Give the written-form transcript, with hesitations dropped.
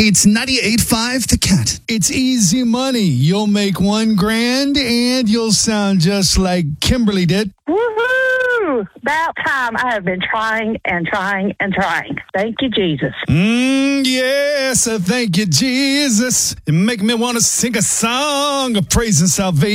It's 98.5 The Cat. It's easy money. You'll make $1,000 and you'll sound just like Kimberly did. Woohoo! About time. I have been trying and trying and trying. Thank you, Jesus. Yes, thank you, Jesus. You make me want to sing a song of praise and salvation.